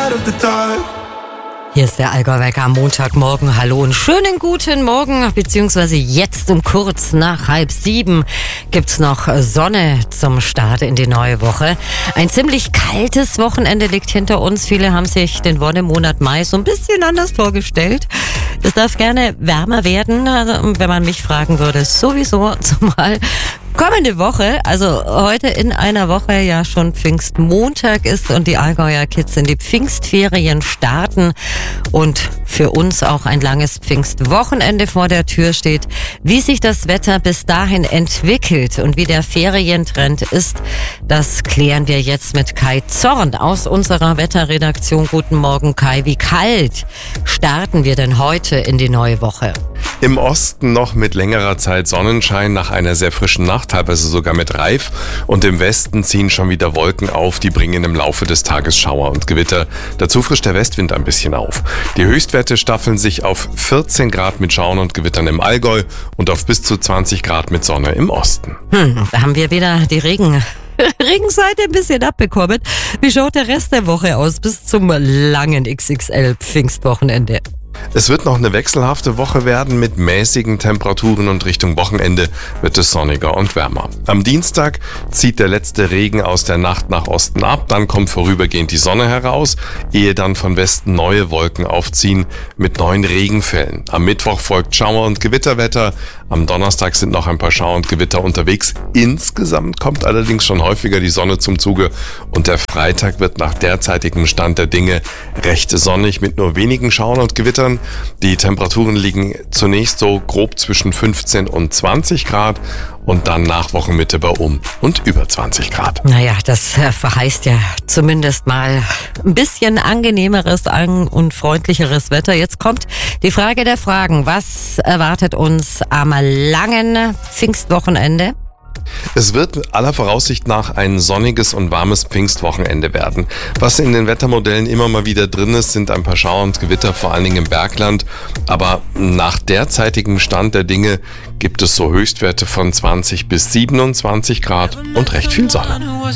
side of the dark. Hier ist der Allgäu-Wecker am Montagmorgen. Hallo und schönen guten Morgen, beziehungsweise jetzt um kurz nach 6:30 gibt's noch Sonne zum Start in die neue Woche. Ein ziemlich kaltes Wochenende liegt hinter uns. Viele haben sich den Wonnemonat Mai so ein bisschen anders vorgestellt. Es darf gerne wärmer werden, wenn man mich fragen würde, sowieso, zumal kommende Woche, also heute in einer Woche ja schon Pfingstmontag ist und die Allgäuer Kids in die Pfingstferien starten und für uns auch ein langes Pfingstwochenende vor der Tür steht. Wie sich das Wetter bis dahin entwickelt und wie der Ferientrend ist, das klären wir jetzt mit Kai Zorn aus unserer Wetterredaktion. Guten Morgen, Kai. Wie kalt starten wir denn heute in die neue Woche? Im Osten noch mit längerer Zeit Sonnenschein nach einer sehr frischen Nacht, teilweise sogar mit Reif. Und im Westen ziehen schon wieder Wolken auf, die bringen im Laufe des Tages Schauer und Gewitter. Dazu frischt der Westwind ein bisschen auf. Die Höchstwerte staffeln sich auf 14 Grad mit Schauern und Gewittern im Allgäu und auf bis zu 20 Grad mit Sonne im Osten. Da haben wir wieder die Regenseite ein bisschen abbekommen. Wie schaut der Rest der Woche aus bis zum langen XXL-Pfingstwochenende? Es wird noch eine wechselhafte Woche werden mit mäßigen Temperaturen und Richtung Wochenende wird es sonniger und wärmer. Am Dienstag zieht der letzte Regen aus der Nacht nach Osten ab, dann kommt vorübergehend die Sonne heraus, ehe dann von Westen neue Wolken aufziehen mit neuen Regenfällen. Am Mittwoch folgt Schauer- und Gewitterwetter, am Donnerstag sind noch ein paar Schauer und Gewitter unterwegs. Insgesamt kommt allerdings schon häufiger die Sonne zum Zuge und der Freitag wird nach derzeitigem Stand der Dinge recht sonnig mit nur wenigen Schauern und Gewittern. Die Temperaturen liegen zunächst so grob zwischen 15 und 20 Grad und dann nach Wochenmitte bei und über 20 Grad. Naja, das verheißt ja zumindest mal ein bisschen angenehmeres und freundlicheres Wetter. Jetzt kommt die Frage der Fragen. Was erwartet uns am langen Pfingstwochenende? Es wird aller Voraussicht nach ein sonniges und warmes Pfingstwochenende werden. Was in den Wettermodellen immer mal wieder drin ist, sind ein paar Schauer und Gewitter, vor allen Dingen im Bergland. Aber nach derzeitigem Stand der Dinge gibt es so Höchstwerte von 20 bis 27 Grad und recht viel Sonne.